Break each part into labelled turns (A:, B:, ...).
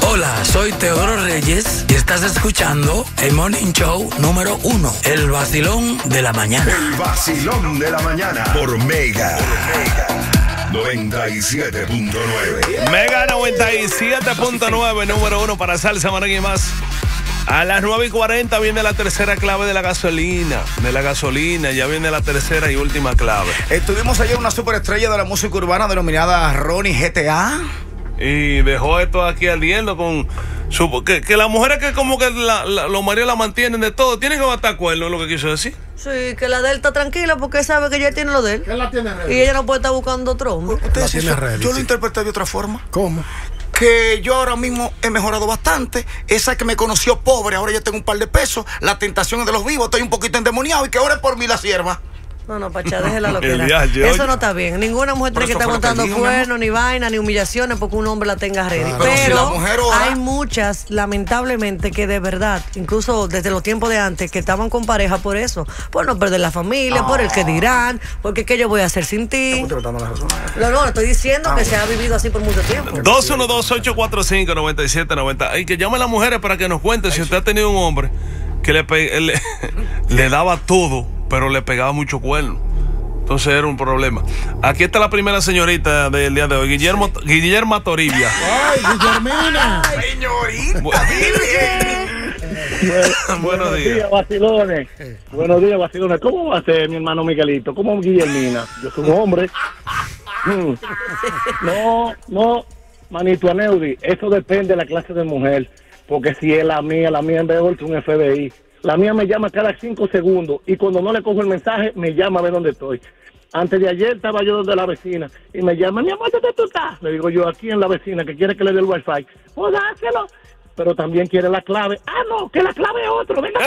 A: Hola, soy Teodoro Reyes y estás escuchando el Morning Show número 1, El Vacilón de la Mañana.
B: El Vacilón de la Mañana por Mega 97.9.
C: Mega 97.9, número 1 para salsa, merengue y más. A las 9:40 viene la tercera clave de la gasolina. Ya viene la tercera y última clave.
D: Tuvimos ayer una superestrella de la música urbana denominada Ronnie GTA.
C: Y dejó esto aquí ardiendo con su... Que las mujeres que como que los maridos la mantienen de todo, tienen que matar cuernos, es lo que quiso decir.
E: Sí, que la de él está tranquila porque sabe que ella tiene lo de él.
F: ¿Qué la tiene ready?
E: Y ella no puede estar buscando otro hombre.
D: Yo lo interpreté de otra forma.
F: ¿Cómo?
D: Que yo ahora mismo he mejorado bastante. Esa que me conoció pobre, ahora ya tengo un par de pesos. La tentación es de los vivos, estoy un poquito endemoniado y que ore por mí la sierva.
E: No, Pachá, déjela lo que era.
C: Diache,
E: Eso
C: oye.
E: no está bien. Ninguna mujer tiene que estar montando cuernos, ni vaina, ni humillaciones porque un hombre la tenga ready.
F: Claro.
D: Pero si la mujer ora-
E: hay muchas, lamentablemente, que de verdad, incluso desde los tiempos de antes, que estaban con pareja por eso. Por no perder la familia, por el que dirán, porque qué yo voy a hacer sin ti. No, estoy diciendo que se ha vivido así por mucho tiempo.
C: 212-845-9790. Y que llamen a las mujeres para que nos cuenten si usted ha tenido un hombre que le daba todo, pero le pegaba mucho cuerno. Entonces era un problema. Aquí está la primera señorita del día de hoy, Guillermo Toribia.
F: ¡Ay, Guillermina!
D: Señorita,
C: Buenos días.
G: Vacilones. Buenos días, vacilones. ¿Cómo va a ser mi hermano Miguelito? ¿Cómo Guillermina? Yo soy un hombre. No, manito Aneudi, eso depende de la clase de mujer. Porque si es la mía en vez de un FBI. La mía me llama cada 5 segundos y cuando no le cojo el mensaje, me llama a ver dónde estoy. Antes de ayer estaba yo donde la vecina y me llama, mi amor, ¿dónde tú estás? Le digo yo, aquí en la vecina, que quiere que le dé el wifi. Pues dáselo. Pero también quiere la clave. Ah, no, que la clave es otro. Venga.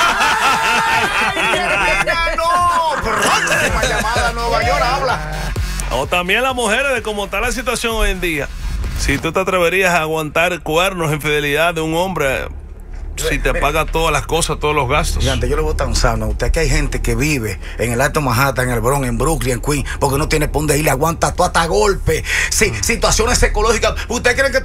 D: no, próxima llamada a Nueva York, habla.
C: O también las mujeres, de cómo está la situación hoy en día. Si tú te atreverías a aguantar cuernos, infidelidad de un hombre, si te paga todas las cosas, todos los gastos.
D: Gigante, yo le voy tan sano. Usted que hay gente que vive en el Alto Manhattan, en el Bronx, en Brooklyn, en Queens, porque no tiene por dónde ir, le aguanta todo hasta golpe. Sí, situaciones psicológicas. ¿Usted cree que